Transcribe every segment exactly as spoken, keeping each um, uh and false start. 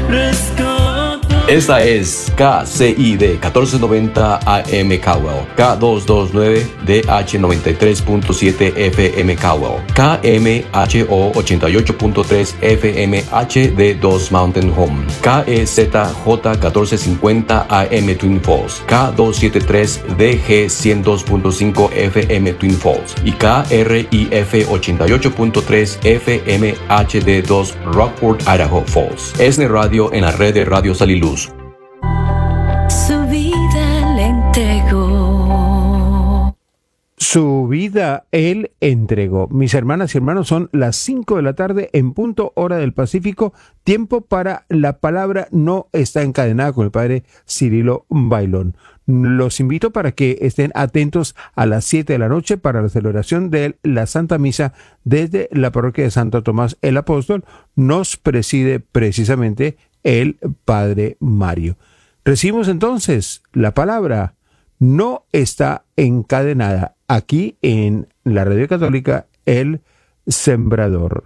Esta es K C I D catorce noventa A M Caldwell, K doscientos veintinueve D H noventa y tres punto siete F M Caldwell, K M H O ochenta y ocho punto tres F M H D dos Mountain Home, K E Z J catorce cincuenta A M Twin Falls, K doscientos setenta y tres D G ciento dos punto cinco F M Twin Falls y K R I F ochenta y ocho punto tres F M H D dos Rockport, Idaho Falls. Es de radio en la red de Radio Sal y Luz. Su vida le entregó. Su vida Él entregó. Mis hermanas y hermanos, son las cinco de la tarde en punto hora del Pacífico. Tiempo para la palabra no está encadenada con el padre Cirilo Bailón. Los invito para que estén atentos a las siete de la noche para la celebración de la Santa Misa desde la parroquia de Santo Tomás el Apóstol. Nos preside precisamente el padre Mario. Recibimos entonces la palabra no está encadenada aquí en la Radio Católica El Sembrador.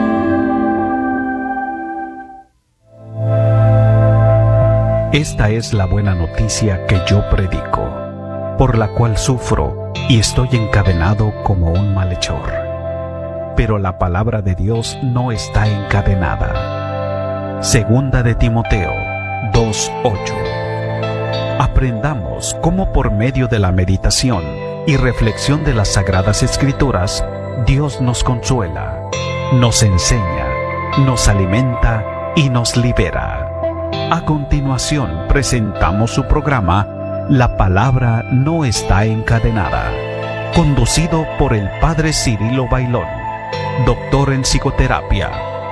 Esta es la buena noticia que yo predico, por la cual sufro y estoy encadenado como un malhechor. Pero la palabra de Dios no está encadenada. Segunda de Timoteo dos ocho. Aprendamos cómo por medio de la meditación y reflexión de las Sagradas Escrituras, Dios nos consuela, nos enseña, nos alimenta y nos libera. A continuación presentamos su programa La Palabra No Está Encadenada, conducido por el Padre Cirilo Bailón, doctor en psicoterapia.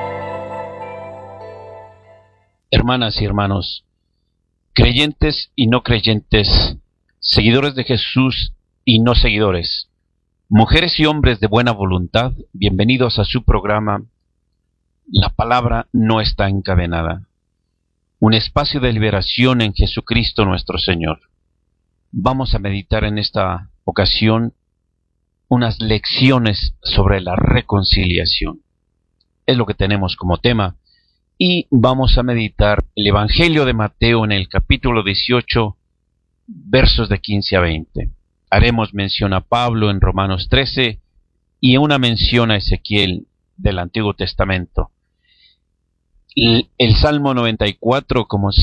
Hermanas y hermanos, creyentes y no creyentes, seguidores de Jesús y no seguidores, mujeres y hombres de buena voluntad, bienvenidos a su programa La Palabra No Está Encadenada, un espacio de liberación en Jesucristo nuestro Señor. Vamos a meditar en esta ocasión unas lecciones sobre la reconciliación. Es lo que tenemos como tema. Y vamos a meditar el Evangelio de Mateo en el capítulo dieciocho, versos de quince a veinte. Haremos mención a Pablo en Romanos trece y una mención a Ezequiel del Antiguo Testamento. El, el Salmo noventa y cuatro, como